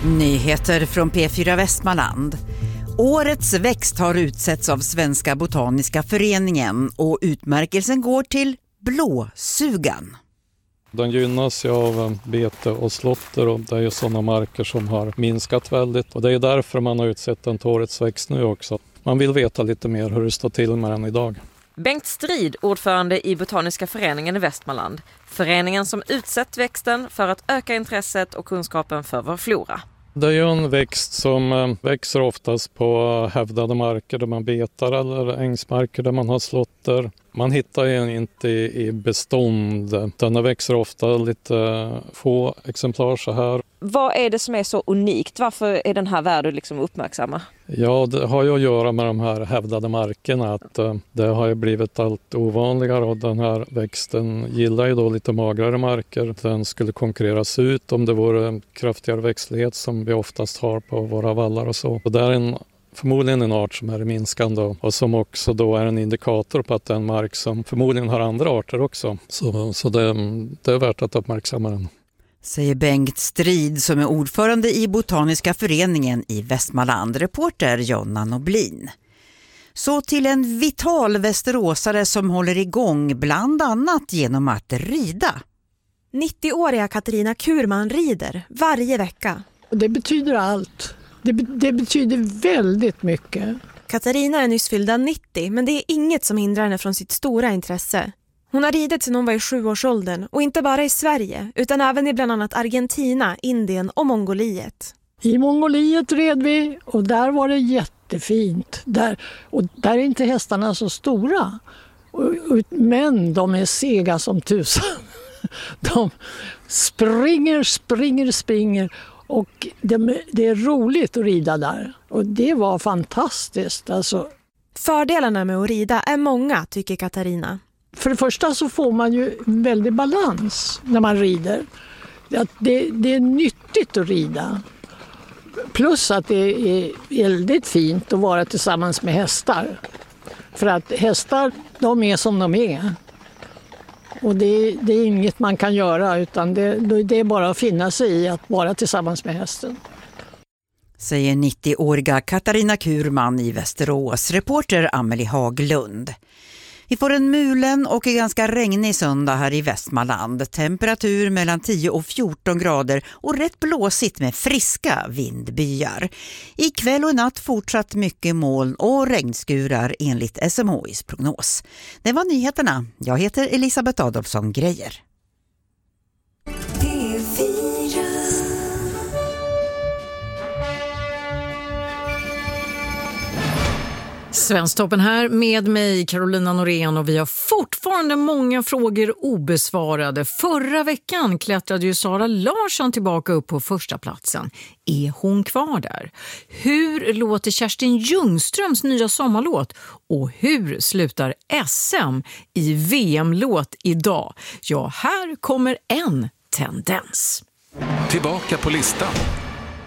Nyheter från P4 Västmanland. Årets växt har utsetts av Svenska Botaniska Föreningen och utmärkelsen går till blåsugan. Den gynnas ju av bete och slotter och det är ju sådana marker som har minskat väldigt. Och det är därför man har utsett den till årets växt nu också. Man vill veta lite mer hur det står till med den idag. Bengt Strid, ordförande i Botaniska Föreningen i Västmanland. Föreningen som utsett växten för att öka intresset och kunskapen för vår flora. Det är ju en växt som växer oftast på hävdade marker där man betar eller ängsmarker där man har slotter. Man hittar ju inte i bestånd. Den växer ofta lite få exemplar så här. Vad är det som är så unikt? Varför är den här värd att liksom uppmärksamma? Ja, det har ju att göra med de här hävdade markerna. Att det har ju blivit allt ovanligare och den här växten gillar ju då lite magrare marker. Den skulle konkurreras ut om det vore kraftigare växtlighet som vi oftast har på våra vallar och så. Och det är förmodligen en art som är minskande och som också då är en indikator på att det är en mark som förmodligen har andra arter också. Så det är värt att uppmärksamma den. Säger Bengt Strid som är ordförande i Botaniska Föreningen i Västmanland. Reporter Jonna Noblin. Så till en vital västeråsare som håller igång bland annat genom att rida. 90-åriga Katarina Kurman rider varje vecka. Det betyder allt. Det betyder väldigt mycket. Katarina är nyss fyllda 90, men det är inget som hindrar henne från sitt stora intresse. Hon har ridit sedan hon var i 7-årsåldern och inte bara i Sverige utan även i bland annat Argentina, Indien och Mongoliet. I Mongoliet red vi och där var det jättefint. Där är inte hästarna så stora, men de är sega som tusan. De springer och det är roligt att rida där och det var fantastiskt. Alltså. Fördelarna med att rida är många, tycker Katarina. För det första så får man ju en väldig balans när man rider. Det är nyttigt att rida. Plus att det är väldigt fint att vara tillsammans med hästar. För att hästar, de är som de är. Och det är inget man kan göra utan det är bara att finna sig i att vara tillsammans med hästen. Säger 90-åriga Katarina Kurman i Västerås. Reporter Amelie Haglund. Vi får en mulen och en ganska regnig söndag här i Västmanland. Temperatur mellan 10 och 14 grader och rätt blåsigt med friska vindbyar. Ikväll och natt fortsatt mycket moln och regnskurar enligt SMHIs prognos. Det var nyheterna. Jag heter Elisabeth Adolfsson Grejer. Svensktoppen här med mig, Carolina Norén, och vi har fortfarande många frågor obesvarade. Förra veckan klättrade ju Sara Larsson tillbaka upp på första platsen. Är hon kvar där? Hur låter Kerstin Ljungströms nya sommarlåt? Och hur slutar SM i VM-låt idag? Ja, här kommer en tendens. Tillbaka på listan.